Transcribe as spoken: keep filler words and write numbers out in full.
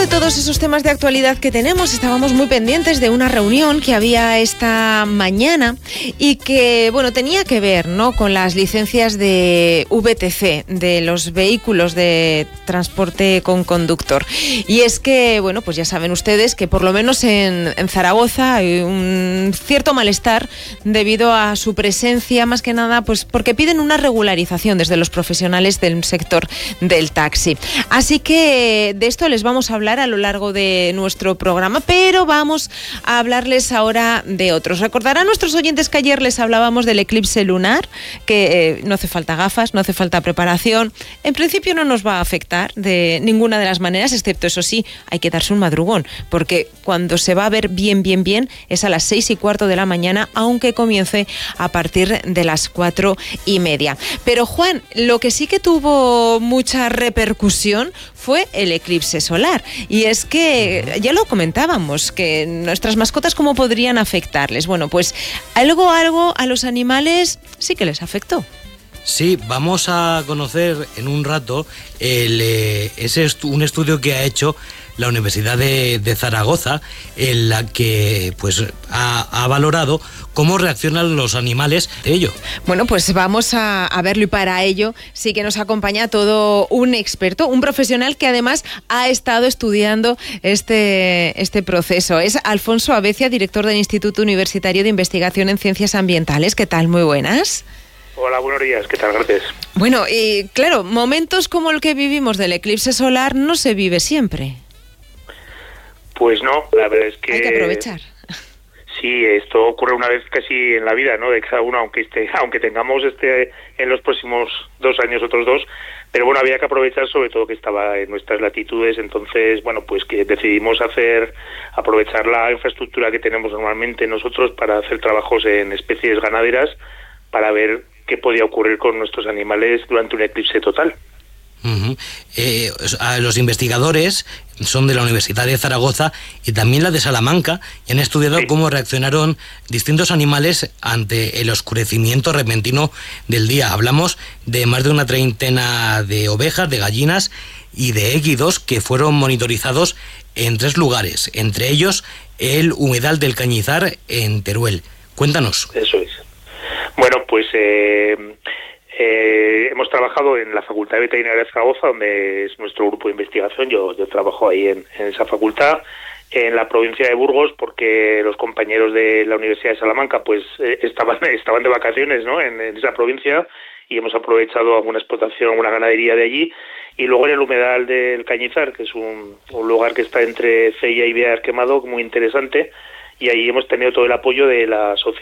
de todos esos temas de actualidad que tenemos, estábamos muy pendientes de una reunión que había esta mañana y que, bueno, tenía que ver, ¿no?, con las licencias de V T C, de los vehículos de transporte con conductor. Y es que, bueno, pues ya saben ustedes que por lo menos en, en Zaragoza hay un cierto malestar debido a su presencia, más que nada, pues porque piden una regularización desde los profesionales del sector del taxi. Así que de esto les vamos a hablar a lo largo de nuestro programa, pero vamos a hablarles ahora de otros. Recordarán nuestros oyentes que ayer les hablábamos del eclipse lunar, que eh, no hace falta gafas, no hace falta preparación. En principio no nos va a afectar de ninguna de las maneras, excepto, eso sí, hay que darse un madrugón, porque cuando se va a ver bien, bien, bien, es a las seis y cuarto de la mañana, aunque comience a partir de las cuatro y media. Pero Juan, lo que sí que tuvo mucha repercusión fue el eclipse solar. Y es que ya lo comentábamos, que nuestras mascotas cómo podrían afectarles. Bueno, pues algo, algo a los animales sí que les afectó. Sí, vamos a conocer en un rato el, eh, ese estu- un estudio que ha hecho la Universidad de, de Zaragoza, en la que pues ha, ha valorado cómo reaccionan los animales de ello. Bueno, pues vamos a, a verlo, y para ello sí que nos acompaña todo un experto, un profesional que además ha estado estudiando este, este proceso. Es Alfonso Abecia, director del Instituto Universitario de Investigación en Ciencias Ambientales. ¿Qué tal? Muy buenas. Hola, buenos días. ¿Qué tal? Gracias. Bueno, y claro, momentos como el que vivimos del eclipse solar no se vive siempre. Pues no, la verdad es que... Hay que aprovechar. Sí, esto ocurre una vez casi en la vida, ¿no?, de cada uno, aunque esté, aunque tengamos este en los próximos dos años otros dos, pero bueno, había que aprovechar, sobre todo que estaba en nuestras latitudes. Entonces, bueno, pues que decidimos hacer, aprovechar la infraestructura que tenemos normalmente nosotros para hacer trabajos en especies ganaderas, para ver qué podía ocurrir con nuestros animales durante un eclipse total. Uh-huh. Eh, los investigadores son de la Universidad de Zaragoza y también la de Salamanca, y han estudiado sí. cómo reaccionaron distintos animales ante el oscurecimiento repentino del día. Hablamos de más de una treintena de ovejas, de gallinas y de équidos que fueron monitorizados en tres lugares, entre ellos el humedal del Cañizar en Teruel. Cuéntanos. Eso es. Bueno, pues... Eh... Eh, hemos trabajado en la Facultad de Veterinaria de Zaragoza, donde es nuestro grupo de investigación. Yo, yo trabajo ahí en, en esa facultad, en la provincia de Burgos, porque los compañeros de la Universidad de Salamanca pues eh, estaban estaban de vacaciones, ¿no?, en, en esa provincia, y hemos aprovechado alguna explotación, alguna ganadería de allí. Y luego en el humedal del Cañizar, que es un, un lugar que está entre Cella y Vía Quemado, muy interesante, y ahí hemos tenido todo el apoyo de la sociedad